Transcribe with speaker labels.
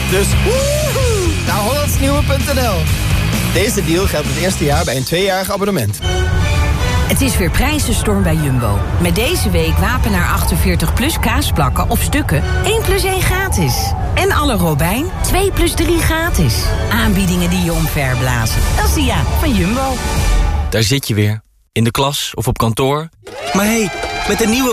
Speaker 1: Dus naar hollandsnieuwe.nl. Deze deal geldt het eerste jaar bij een 2-jarig abonnement.
Speaker 2: Het is weer prijzenstorm bij Jumbo. Met deze week Wapenaar 48 plus kaasplakken of stukken 1 plus 1 gratis. En alle Robijn 2 plus 3 gratis. Aanbiedingen die je omverblazen. Dat is de ja van Jumbo.
Speaker 3: Daar zit je weer. In de klas of op kantoor. Maar hé, met een nieuwe